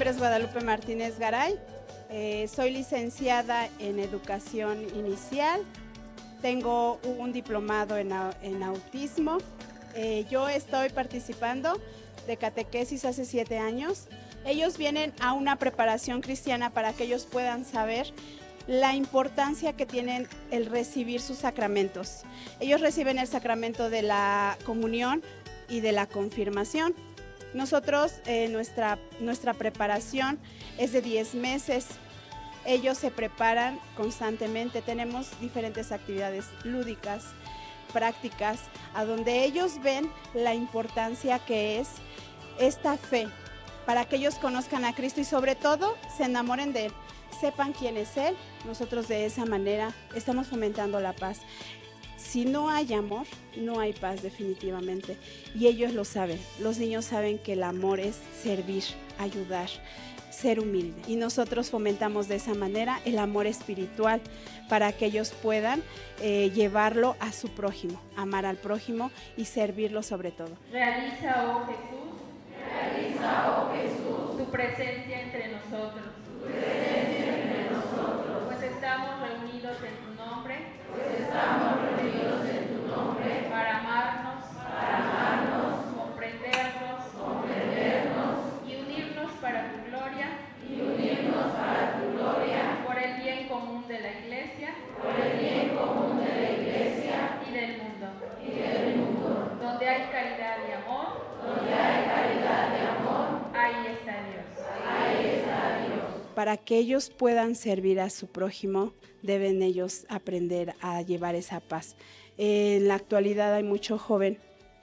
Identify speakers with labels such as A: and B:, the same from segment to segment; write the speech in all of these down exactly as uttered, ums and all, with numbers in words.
A: nombre es Guadalupe Martínez Garay, eh, soy licenciada en Educación Inicial, tengo un diplomado en, en autismo, eh, yo estoy participando de catequesis hace siete años. Ellos vienen a una preparación cristiana para que ellos puedan saber la importancia que tienen el recibir sus sacramentos. Ellos reciben el sacramento de la comunión y de la confirmación. Nosotros, eh, nuestra, nuestra preparación es de diez meses. Ellos se preparan constantemente. Tenemos diferentes actividades lúdicas, prácticas, a donde ellos ven la importancia que es esta fe, para que ellos conozcan a Cristo y sobre todo se enamoren de Él, sepan quién es Él. Nosotros de esa manera estamos fomentando la paz. Si no hay amor, no hay paz definitivamente. Y ellos lo saben. Los niños saben que el amor es servir, ayudar, ser humilde. Y nosotros fomentamos de esa manera el amor espiritual para que ellos puedan eh, llevarlo a su prójimo, amar al prójimo y servirlo sobre todo.
B: Realiza, oh Jesús,
C: realiza, oh Jesús,
B: tu presencia entre nosotros.
C: Tu presencia entre nosotros.
B: Pues estamos reunidos en tu nombre.
C: Pues estamos reunidos en tu nombre.
B: Para amarnos.
C: Para amarnos.
B: Comprendernos.
C: Comprendernos.
B: Y unirnos para tu gloria.
C: Y unirnos para tu gloria.
B: Por el bien común de la Iglesia.
C: Por el bien común de la Iglesia.
B: Y del mundo.
C: Y del mundo.
B: Donde hay caridad y amor.
C: Donde hay caridad y amor.
B: Ahí está Dios.
C: Ahí está Dios.
A: Para que ellos puedan servir a su prójimo, deben ellos aprender a llevar esa paz. En la actualidad hay mucho joven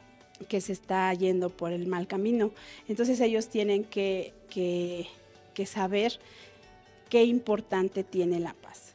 A: que se está yendo por el mal camino, entonces ellos tienen que, que, que saber qué importante tiene la paz.